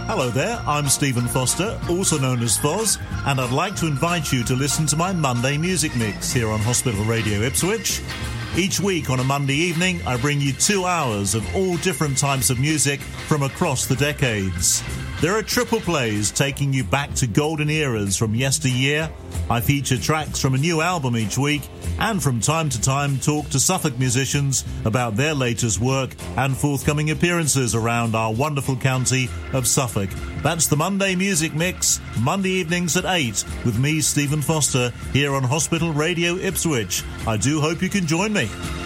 Hello there, I'm Stephen Foster, also known as Foz, and I'd like to invite you to listen to my Monday Music Mix here on Hospital Radio Ipswich. Each week on a Monday evening, I bring you 2 hours of all different types of music from across the decades. There are triple plays taking you back to golden eras from yesteryear. I feature tracks from a new album each week, and from time to time talk to Suffolk musicians about their latest work and forthcoming appearances around our wonderful county of Suffolk. That's the Monday Music Mix, Monday evenings at 8, with me, Stephen Foster, here on Hospital Radio Ipswich. I do hope you can join me.